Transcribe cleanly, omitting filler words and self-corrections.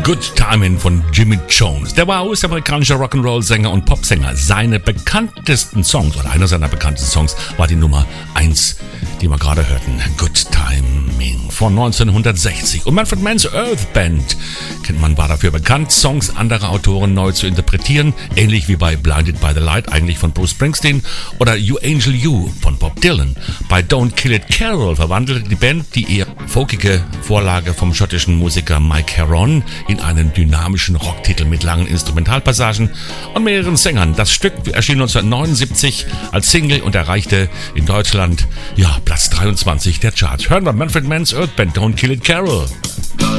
Good Timing von Jimmy Jones. Der war US-amerikanischer Rock'n'Roll-Sänger und Popsänger. Seine bekanntesten Songs, oder einer seiner bekanntesten Songs, war die Nummer 1, die wir gerade hörten. Good Timing von 1960. Und Manfred Mann's Earth Band, kennt man, war dafür bekannt, Songs anderer Autoren neu zu interpretieren. Ähnlich wie bei Blinded by the Light, eigentlich von Bruce Springsteen. Oder You Angel You von Bob Dylan. Bei Don't Kill It Carol verwandelte die Band die eher folkige Vorlage vom schottischen Musiker Mike Heron in einen dynamischen Rocktitel mit langen Instrumentalpassagen und mehreren Sängern. Das Stück erschien 1979 als Single und erreichte in Deutschland Platz 23 der Charts. Hören wir Manfred Mann's Earth Band, Don't Kill It Carol.